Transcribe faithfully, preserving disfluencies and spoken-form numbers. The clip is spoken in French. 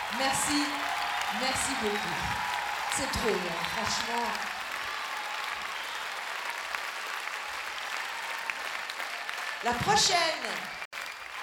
Merci, merci beaucoup. C'est trop bien, franchement. La prochaine